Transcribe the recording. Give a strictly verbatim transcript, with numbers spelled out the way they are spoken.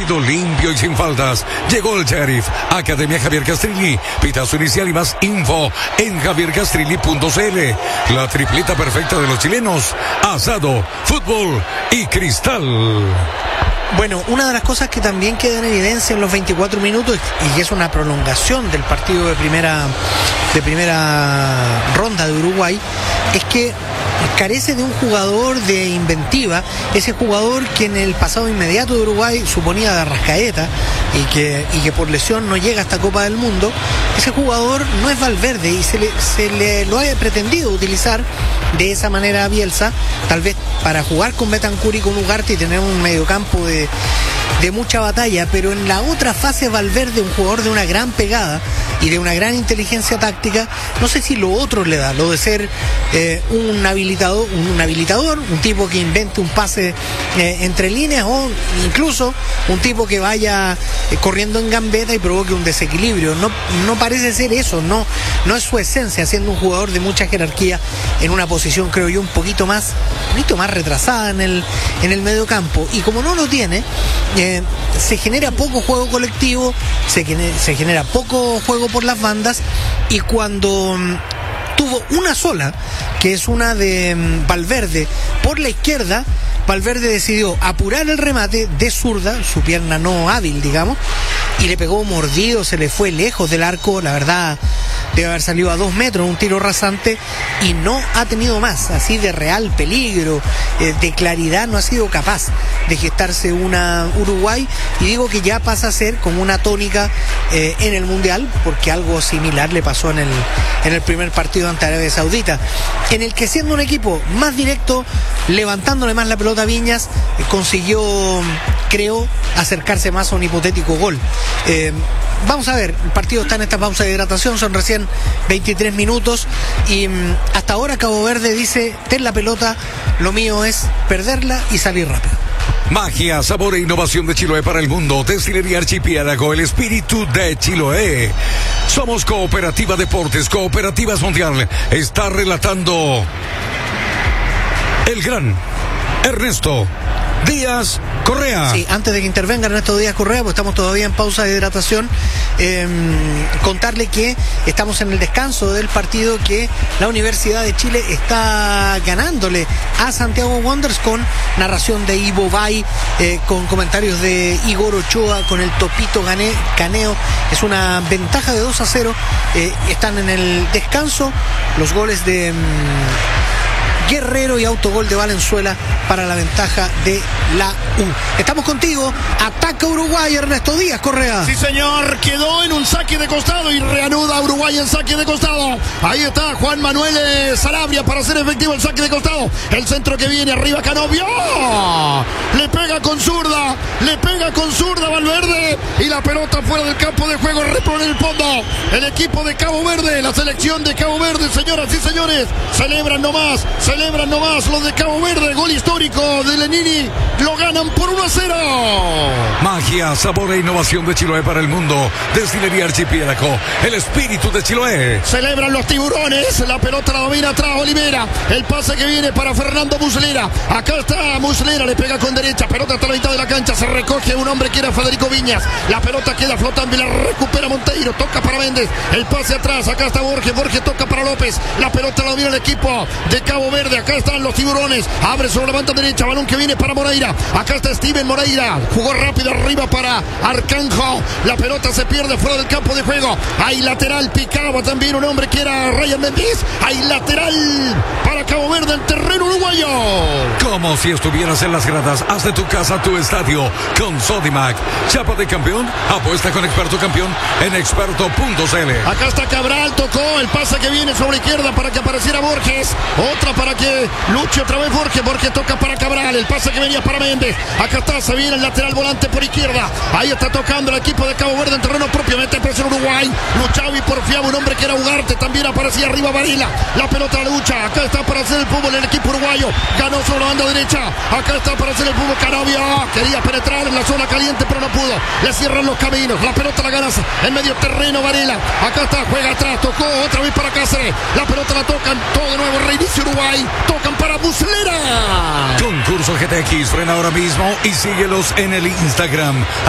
partido limpio y sin faltas. Llegó el Sheriff. Academia Javier Castrilli. Pitazo inicial y más info en javier castrilli punto c l. La tripleta perfecta de los chilenos: asado, fútbol y cristal. Bueno, una de las cosas que también queda en evidencia en los veinticuatro minutos, y que es una prolongación del partido de primera, de primera ronda de Uruguay, es que carece de un jugador de inventiva, ese jugador que en el pasado inmediato de Uruguay suponía de Arrascaeta y que, y que por lesión no llega a esta Copa del Mundo. Ese jugador no es Valverde y se le, se le lo ha pretendido utilizar de esa manera a Bielsa, tal vez para jugar con Betancur y con Ugarte y tener un mediocampo de, de mucha batalla, pero en la otra fase Valverde, un jugador de una gran pegada y de una gran inteligencia táctica, no sé si lo otro le da, lo de ser eh, un habilitador, un habilitador, un tipo que invente un pase eh, entre líneas, o incluso un tipo que vaya eh, corriendo en gambeta y provoque un desequilibrio. No, no parece ser eso, no, no es su esencia, siendo un jugador de mucha jerarquía en una posición, creo yo, un poquito más, un poquito más retrasada en el, en el medio campo. Y como no lo tiene, eh, se genera poco juego colectivo, se, se genera poco juego por las bandas, y cuando um, tuvo una sola, que es una de um, Valverde por la izquierda, Valverde decidió apurar el remate de zurda, su pierna no hábil, digamos, y le pegó mordido, se le fue lejos del arco, la verdad debe haber salido a dos metros, un tiro rasante, y no ha tenido más, así de real peligro, eh, de claridad, no ha sido capaz de gestarse una Uruguay, y digo que ya pasa a ser como una tónica eh, en el Mundial, porque algo similar le pasó en el, en el primer partido ante Arabia Saudita, en el que, siendo un equipo más directo, levantándole más la pelota a Viñas, eh, consiguió, creo, acercarse más a un hipotético gol. Eh, vamos a ver, el partido está en esta pausa de hidratación, son recién veintitrés minutos, y um, hasta ahora Cabo Verde dice: ten la pelota, lo mío es perderla y salir rápido. Magia, sabor e innovación de Chiloé para el mundo. Destilería Archipiélago, el espíritu de Chiloé. Somos Cooperativa Deportes, Cooperativas Mundial. Está relatando el gran Ernesto Díaz Correa. Sí, antes de que intervenga Ernesto Díaz Correa, pues estamos todavía en pausa de hidratación, eh, contarle que estamos en el descanso del partido, que la Universidad de Chile está ganándole a Santiago Wanderers, con narración de Ivo Bay, eh, con comentarios de Igor Ochoa, con el Topito Gané, Caneo. Es una ventaja de dos a cero, eh, están en el descanso, los goles de mmm, Guerrero y autogol de Valenzuela para la ventaja de la U. Estamos contigo. Ataca Uruguay, Ernesto Díaz Correa. Sí, señor. Quedó en un saque de costado y reanuda Uruguay en saque de costado. Ahí está Juan Manuel Sanabria para hacer efectivo el saque de costado. El centro que viene arriba, Canovio. Le pega con zurda. Le pega con zurda Valverde. Y la pelota fuera del campo de juego. Repone el fondo. El equipo de Cabo Verde. La selección de Cabo Verde, señoras y señores. Celebran nomás. Celebran Celebran nomás los de Cabo Verde, gol histórico de Lenini, lo ganan por uno a cero. Magia, sabor e innovación de Chiloé para el mundo. Destilería Archipiélago, el espíritu de Chiloé. Celebran los tiburones, la pelota la domina atrás Olivera, el pase que viene para Fernando Muslera. Acá está Muslera, le pega con derecha, pelota hasta la mitad de la cancha, se recoge un hombre que era Federico Viñas, la pelota queda flotando y la recupera Monteiro, toca para Méndez, el pase atrás, acá está Borges, Borges toca para López, la pelota la domina el equipo de Cabo Verde. Acá están los tiburones, abre sobre la banda derecha, balón que viene para Moreira, acá está Steven Moreira, jugó rápido arriba para Arcanjo, la pelota se pierde fuera del campo de juego, hay lateral, picaba también un hombre que era Ryan Mendiz, hay lateral para Cabo Verde en terreno uruguayo. Como si estuvieras en las gradas, haz de tu casa tu estadio con Sodimac. Chapa de campeón, apuesta con Experto Campeón en experto punto c l. Acá está Cabral, tocó el pase que viene sobre la izquierda para que apareciera Borges, otra para que luche otra vez Borges, Borges toca para Cabral, el pase que venía para Méndez, acá está, se viene el lateral volante por izquierda, ahí está tocando el equipo de Cabo Verde en terreno propio, mete presión Uruguay, luchaba y porfiaba un hombre que era Ugarte, también aparecía arriba Varela, la pelota la lucha, acá está para hacer el fútbol el equipo uruguayo, ganó sobre la banda derecha, acá está para hacer el fútbol Canovio, quería penetrar en la zona caliente pero no pudo, le cierran los caminos, la pelota la ganas en medio terreno Varela, acá está, juega atrás, tocó otra vez para Cáceres, la pelota la tocan, todo de nuevo, reinicio Uruguay, tocan para Muslera. Concurso G T X, frena ahora mismo y síguelos en el Instagram.